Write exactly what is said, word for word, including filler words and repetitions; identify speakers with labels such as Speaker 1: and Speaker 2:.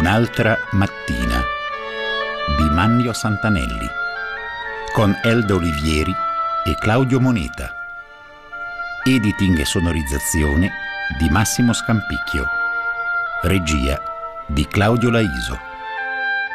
Speaker 1: Un'altra mattina di Mannio Santanelli, con Elda Olivieri e Claudio Moneta. Editing e sonorizzazione di Massimo Scampicchio. Regia di Claudio Laiso.